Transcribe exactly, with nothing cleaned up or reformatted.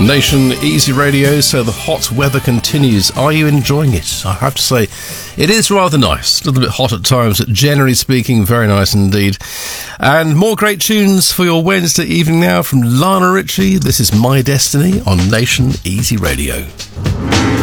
on Nation Easy Radio. So the hot weather continues. Are you enjoying it? I have to say, it is rather nice. A little bit hot at times, but generally speaking, very nice indeed. And more great tunes for your Wednesday evening now from Lana Ritchie. This is My Destiny on Nation Easy Radio.